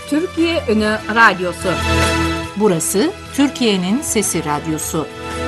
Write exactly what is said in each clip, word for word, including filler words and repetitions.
Türkiye Önü Radyosu. Burası Türkiye'nin Sesi Radyosu.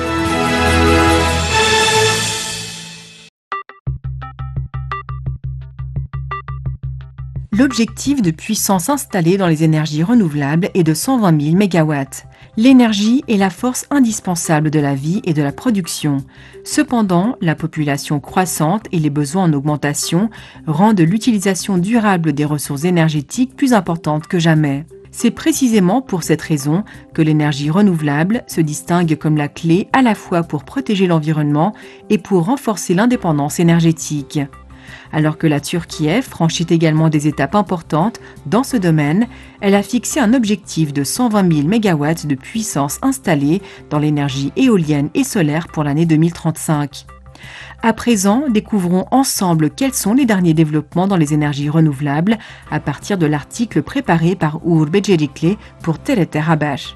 L'objectif de puissance installée dans les énergies renouvelables est de cent vingt mille mégawatts. L'énergie est la force indispensable de la vie et de la production. Cependant, la population croissante et les besoins en augmentation rendent l'utilisation durable des ressources énergétiques plus importante que jamais. C'est précisément pour cette raison que l'énergie renouvelable se distingue comme la clé à la fois pour protéger l'environnement et pour renforcer l'indépendance énergétique. Alors que la Turquie franchit également des étapes importantes dans ce domaine, elle a fixé un objectif de cent vingt mille mégawatts de puissance installée dans l'énergie éolienne et solaire pour l'année deux mille trente-cinq. À présent, découvrons ensemble quels sont les derniers développements dans les énergies renouvelables à partir de l'article préparé par Uğur Becerikli pour T R T Haber.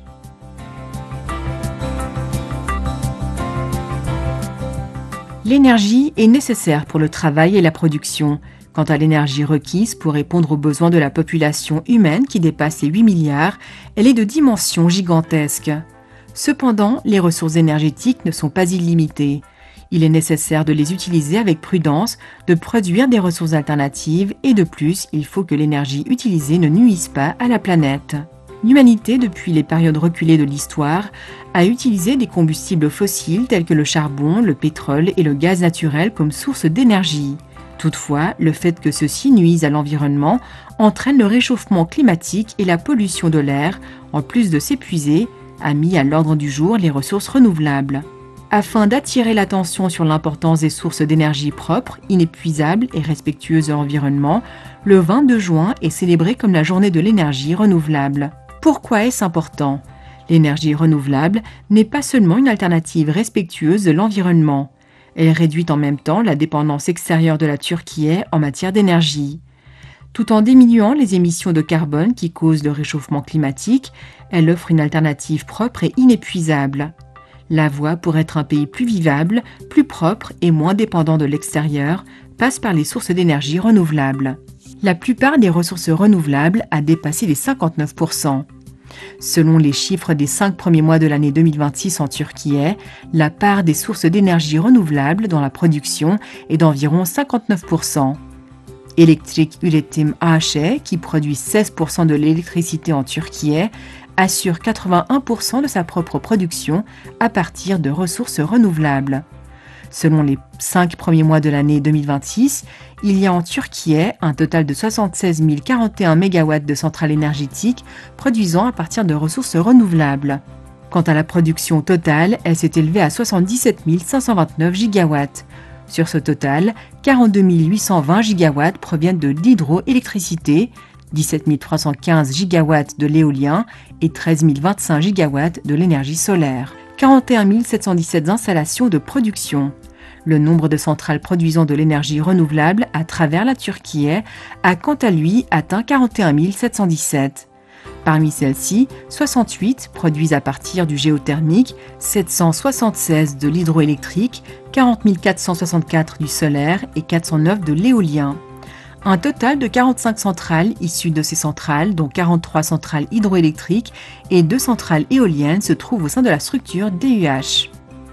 L'énergie est nécessaire pour le travail et la production. Quant à l'énergie requise pour répondre aux besoins de la population humaine qui dépasse les huit milliards, elle est de dimension gigantesque. Cependant, les ressources énergétiques ne sont pas illimitées. Il est nécessaire de les utiliser avec prudence, de produire des ressources alternatives et de plus, il faut que l'énergie utilisée ne nuise pas à la planète. L'humanité, depuis les périodes reculées de l'histoire, a utilisé des combustibles fossiles tels que le charbon, le pétrole et le gaz naturel comme source d'énergie. Toutefois, le fait que ceux-ci nuisent à l'environnement entraîne le réchauffement climatique et la pollution de l'air, en plus de s'épuiser, a mis à l'ordre du jour les ressources renouvelables. Afin d'attirer l'attention sur l'importance des sources d'énergie propres, inépuisables et respectueuses de l'environnement, le vingt-deux juin est célébré comme la journée de l'énergie renouvelable. Pourquoi est-ce important ? L'énergie renouvelable n'est pas seulement une alternative respectueuse de l'environnement. Elle réduit en même temps la dépendance extérieure de la Turquie en matière d'énergie. Tout en diminuant les émissions de carbone qui causent le réchauffement climatique, elle offre une alternative propre et inépuisable. La voie pour être un pays plus vivable, plus propre et moins dépendant de l'extérieur passe par les sources d'énergie renouvelables. La plupart des ressources renouvelables a dépassé les cinquante-neuf pour cent. Selon les chiffres des cinq premiers mois de l'année deux mille vingt-six en Turquie, la part des sources d'énergie renouvelables dans la production est d'environ cinquante-neuf pour cent. Elektrik Üretim A Ş, qui produit seize pour cent de l'électricité en Turquie, assure quatre-vingt-un pour cent de sa propre production à partir de ressources renouvelables. Selon les cinq premiers mois de l'année deux mille vingt-six, il y a en Turquie un total de soixante-seize mille quarante et un mégawatts de centrales énergétiques produisant à partir de ressources renouvelables. Quant à la production totale, elle s'est élevée à soixante-dix-sept mille cinq cent vingt-neuf gigawatts. Sur ce total, quarante-deux mille huit cent vingt gigawatts proviennent de l'hydroélectricité, dix-sept mille trois cent quinze gigawatts de l'éolien et treize mille vingt-cinq gigawatts de l'énergie solaire. quarante et un mille sept cent dix-sept installations de production. Le nombre de centrales produisant de l'énergie renouvelable à travers la Turquie a quant à lui atteint quarante et un mille sept cent dix-sept. Parmi celles-ci, soixante-huit produisent à partir du géothermique, sept cent soixante-seize de l'hydroélectrique, quarante mille quatre cent soixante-quatre du solaire et quatre cent neuf de l'éolien. Un total de quarante-cinq centrales issues de ces centrales, dont quarante-trois centrales hydroélectriques et deux centrales éoliennes, se trouvent au sein de la structure D U H.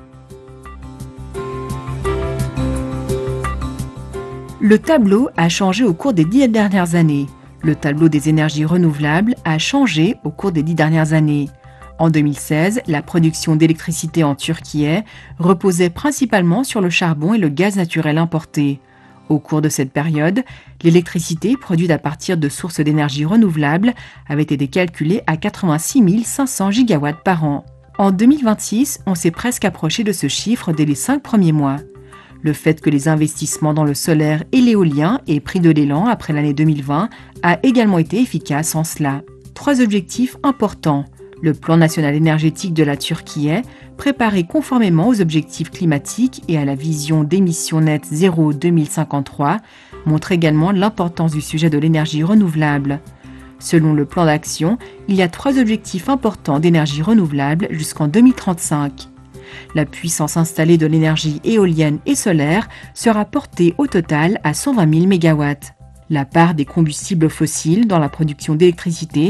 Le tableau a changé au cours des dix dernières années. Le tableau des énergies renouvelables a changé au cours des dix dernières années. En deux mille seize, la production d'électricité en Turquie reposait principalement sur le charbon et le gaz naturel importé. Au cours de cette période, l'électricité produite à partir de sources d'énergie renouvelables avait été calculée à quatre-vingt-six mille cinq cents gigawatts par an. En deux mille vingt-six, on s'est presque approché de ce chiffre dès les cinq premiers mois. Le fait que les investissements dans le solaire et l'éolien aient pris de l'élan après l'année deux mille vingt a également été efficace en cela. Trois objectifs importants. Le plan national énergétique de la Turquie, préparé conformément aux objectifs climatiques et à la vision d'émissions nettes zéro deux mille cinquante-trois, montre également l'importance du sujet de l'énergie renouvelable. Selon le plan d'action, il y a trois objectifs importants d'énergie renouvelable jusqu'en deux mille trente-cinq. La puissance installée de l'énergie éolienne et solaire sera portée au total à cent vingt mille mégawatts. La part des combustibles fossiles dans la production d'électricité